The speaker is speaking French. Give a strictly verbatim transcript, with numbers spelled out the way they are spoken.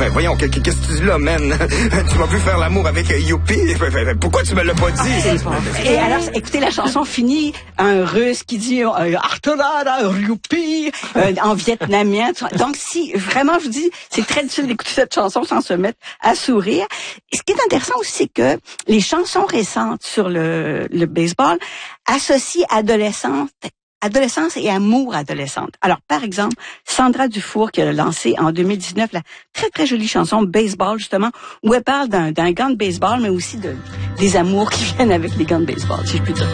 mais voyons, qu'est-ce que tu dis là, man? Tu m'as vu faire l'amour avec Youpi? Pourquoi tu me l'as pas dit? C'est bon. Et alors, écoutez, la chanson finit, un Russe qui dit euh, Artorada, Youpi, euh, en vietnamien. Donc, si, vraiment, je vous dis, c'est très difficile d'écouter cette chanson sans se mettre à sourire. Et ce qui est intéressant aussi, c'est que les chansons récentes sur le, le baseball associent adolescente, adolescence et amour adolescente. Alors, par exemple, Sandra Dufour qui a lancé en deux mille dix-neuf la très, très jolie chanson Baseball, justement, où elle parle d'un, d'un gant de baseball, mais aussi de, des amours qui viennent avec les gants de baseball, si je puis dire.